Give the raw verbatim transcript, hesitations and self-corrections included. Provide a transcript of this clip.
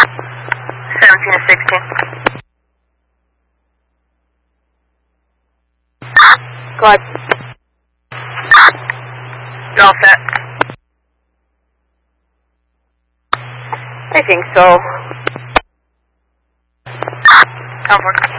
seventeen to sixteen. Go ahead. You all set? I think so. Come forward.